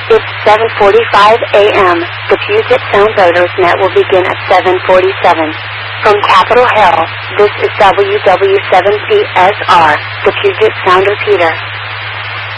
It's 7:45 a.m. The Puget Sound Voters Net will begin at 7:47. From Capitol Hill, this is WW7CSR, the Puget Sound Repeater.